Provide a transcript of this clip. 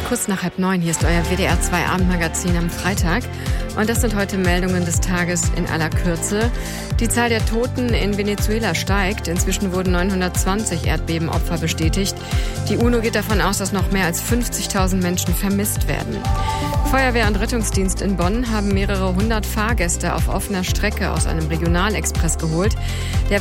kurz nach 8:30. Hier ist euer WDR 2 Abendmagazin am Freitag. Und das sind heute Meldungen des Tages in aller Kürze. Die Zahl der Toten in Venezuela steigt. Inzwischen wurden 920 Erdbebenopfer bestätigt. Die UNO geht davon aus, dass noch mehr als 50.000 Menschen vermisst werden. Feuerwehr und Rettungsdienst in Bonn haben mehrere hundert Fahrgäste auf offener Strecke aus einem Regionalexpress geholt. Der